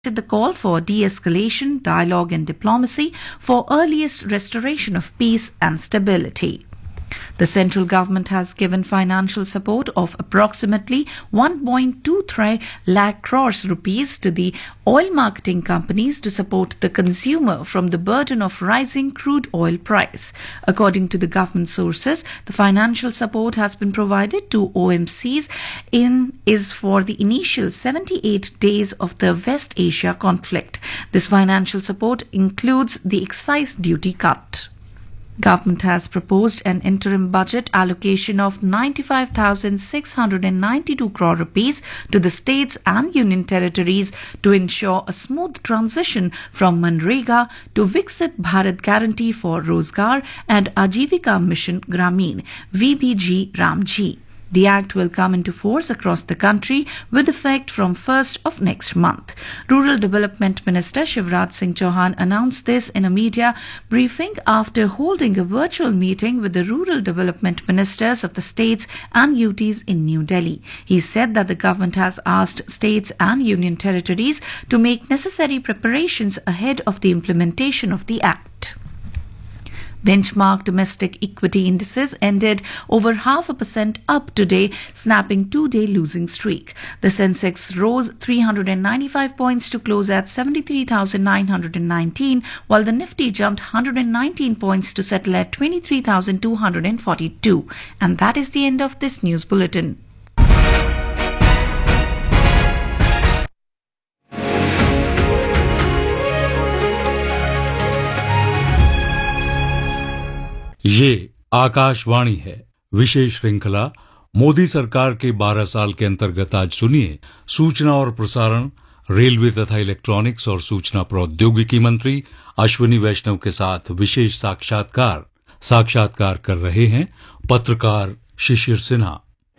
the call for de-escalation, dialogue and diplomacy for earliest restoration of peace and stability. The central government has given financial support of approximately 1.23 lakh crores rupees to the oil marketing companies to support the consumer from the burden of rising crude oil price. According to the government sources, the financial support has been provided to OMCs is for the initial 78 days of the West Asia conflict. This financial support includes the excise duty cut. Government has proposed an interim budget allocation of 95,692 crore rupees to the states and union territories to ensure a smooth transition from Manrega to Viksit Bharat Guarantee for Rozgar and Ajivika Mission Gramin VBG Ramji. The act will come into force across the country with effect from 1st of next month. Rural Development Minister Shivraj Singh Chauhan announced this in a media briefing after holding a virtual meeting with the rural development ministers of the states and UTs in New Delhi. He said that the government has asked states and union territories to make necessary preparations ahead of the implementation of the act. Benchmark domestic equity indices ended over 0.5% up today, snapping two-day losing streak. The Sensex rose 395 points to close at 73,919, while the Nifty jumped 119 points to settle at 23,242. And that is the end of this news bulletin. ये आकाशवाणी है। विशेष श्रृंखला मोदी सरकार के 12 साल के अंतर्गत आज सुनिए सूचना और प्रसारण, रेलवे तथा इलेक्ट्रॉनिक्स और सूचना प्रौद्योगिकी मंत्री अश्विनी वैष्णव के साथ विशेष साक्षात्कार कर रहे हैं पत्रकार शिशिर सिन्हा।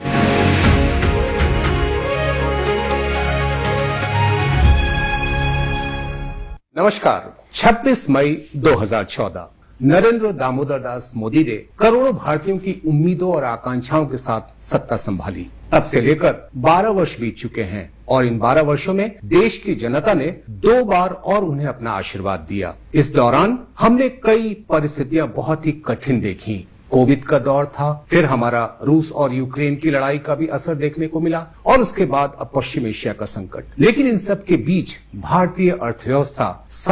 नमस्कार। 26 मई 2014 नरेंद्र दामोदर दास मोदी ने करोड़ों भारतीयों की उम्मीदों और आकांक्षाओं के साथ सत्ता संभाली। तब से लेकर 12 वर्ष बीत चुके हैं और इन 12 वर्षों में देश की जनता ने 2 बार और उन्हें अपना आशीर्वाद दिया। इस दौरान हमने कई परिस्थितियां बहुत ही कठिन देखी। कोविड का दौर था, फिर हमारा रूस और यूक्रेन की लड़ाई का भी असर देखने को मिला और उसके बाद अब पश्चिम एशिया का संकट। लेकिन इन सब के बीच भारतीय अर्थव्यवस्था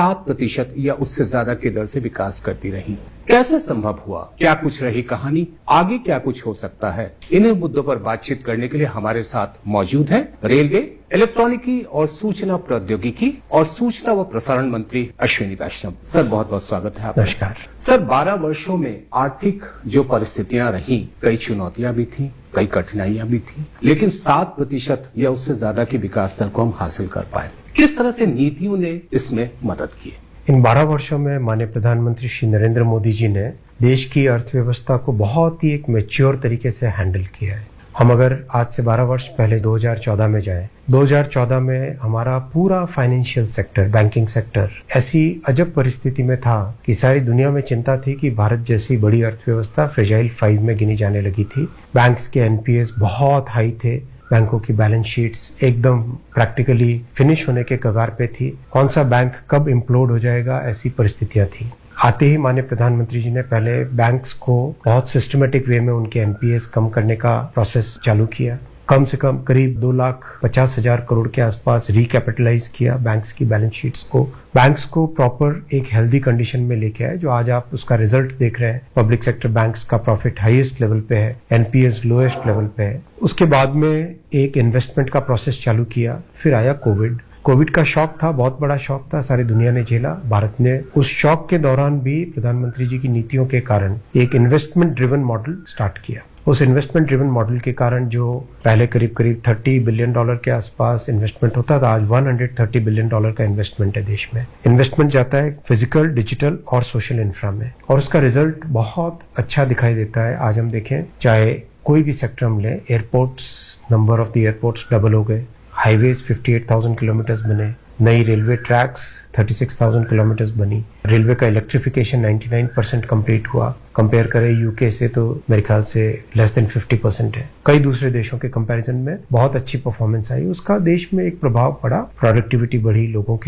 7% या उससे ज्यादा के दर से विकास करती रही। कैसे संभव हुआ? क्या कुछ रही कहानी? आगे क्या कुछ हो सकता है? इन्हीं मुद्दों पर बातचीत करने के लिए हमारे साथ मौजूद हैं रेलवे, इलेक्ट्रॉनिकी और सूचना प्रौद्योगिकी और सूचना व प्रसारण मंत्री अश्विनी वैष्णव। सर, बहुत बहुत स्वागत है आपका। नमस्कार सर। 12 वर्षों में आर्थिक जो परिस्थितियां रही, कई चुनौतियां भी थी, कई कठिनाइयां भी थी, लेकिन 7% या उससे ज्यादा की विकास दर को हम हासिल कर पाए। किस तरह से नीतियों ने इसमें मदद की? इन 12 वर्षों में माननीय प्रधानमंत्री श्री नरेंद्र मोदी जी ने देश की अर्थव्यवस्था को बहुत ही एक मैच्योर तरीके से हैंडल किया है। हम अगर आज से 12 वर्ष पहले 2014 में जाएं, 2014 में हमारा पूरा फाइनेंशियल सेक्टर, बैंकिंग सेक्टर ऐसी अजब परिस्थिति में था कि सारी दुनिया में चिंता थी कि भारत जैसी बड़ी अर्थव्यवस्था फ्रेजाइल 5 में गिनी जाने लगी थी। बैंक्स के एनपीएस बहुत हाई थे, बैंकों की बैलेंस शीट्स एकदम प्रैक्टिकली फिनिश होने के कगार पे थी। कौन सा बैंक कब इम्प्लोड हो जाएगा, ऐसी परिस्थितियां थी। आते ही माननीय प्रधानमंत्री जी ने पहले बैंक्स को बहुत सिस्टमेटिक वे में उनके एनपीएस कम करने का प्रोसेस चालू किया। कम से कम करीब 2,50,000 करोड़ के आसपास रिकैपिटलाइज किया बैंक्स की बैलेंस शीट्स को। बैंक्स को प्रॉपर एक हेल्दी कंडीशन में लेके आए, जो आज आप उसका रिजल्ट देख रहे हैं। पब्लिक सेक्टर बैंक्स का प्रॉफिट हाईएस्ट लेवल पे है, एनपीएस लोएस्ट लेवल पे है। उसके बाद में एक इन्वेस्टमेंट का प्रोसेस चालू किया। फिर आया कोविड का शॉक था, बहुत बड़ा शॉक था, सारी दुनिया ने झेला। भारत ने उस शॉक के दौरान भी प्रधानमंत्री जी की नीतियों के कारण एक इन्वेस्टमेंट ड्रिवन मॉडल स्टार्ट किया। उस इन्वेस्टमेंट ड्रिवन मॉडल के कारण जो पहले करीब $30 बिलियन के आसपास इन्वेस्टमेंट होता था, आज $130 बिलियन का इन्वेस्टमेंट है देश में। इन्वेस्टमेंट जाता है फिजिकल, डिजिटल और सोशल इंफ्रा में और उसका रिजल्ट बहुत अच्छा दिखाई देता है। आज हम देखें, चाहे कोई भी सेक्टर हम लें, airports, number of the airports double हो गए, हाईवेज 58,000 किलोमीटर बने, नई रेलवे ट्रैक्स 36,000 किलोमीटर बनी, रेलवे का इलेक्ट्रिफिकेशन 99% कंप्लीट हुआ। कंपेयर करें यूके से तो मेरे ख्याल से लेस देन 50% है। कई दूसरे देशों के कंपैरिजन में बहुत अच्छी परफॉर्मेंस आई, उसका देश में एक प्रभाव पड़ा, प्रोडक्टिविटी बढ़ी, लोगों की